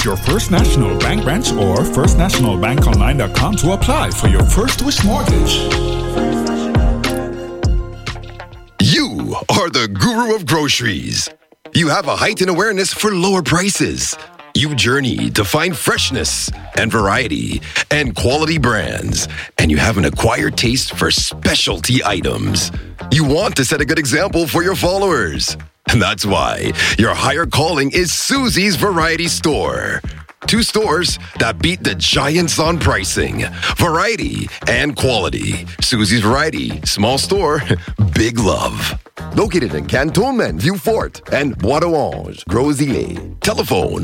your First National Bank branch or firstnationalbankonline.com to apply for your First Wish mortgage. You are the guru of groceries. You have a heightened awareness for lower prices. You journey to find freshness and variety and quality brands. And you have an acquired taste for specialty items. You want to set a good example for your followers. And that's why your higher calling is Susie's Variety Store. 2 stores that beat the giants on pricing, variety, and quality. Susie's Variety, small store, big love. Located in Cantonment, Vieux Fort, and Bois d'Orange, Gros-Islet. Telephone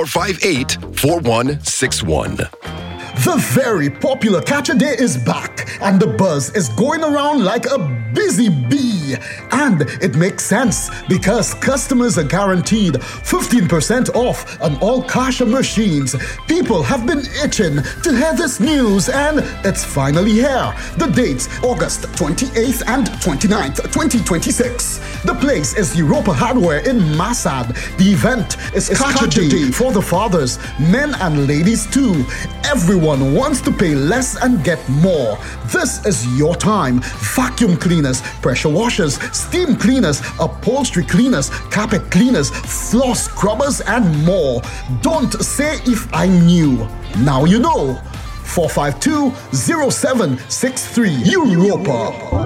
458-4161. The very popular Catch a Day is back, and the buzz is going around like a busy bee. And it makes sense because customers are guaranteed 15% off on all Kasha machines. People have been itching to hear this news, and it's finally here. The dates, August 28th and 29th, 2026. The place is Europa Hardware in Masad. The event is Catch a Day for the fathers, men and ladies too. Everyone wants to pay less and get more. This is your time. Vacuum cleaners, pressure washers, steam cleaners, upholstery cleaners, carpet cleaners, floor scrubbers, and more. Don't say if I knew. Now you know. 452-0763 Europa.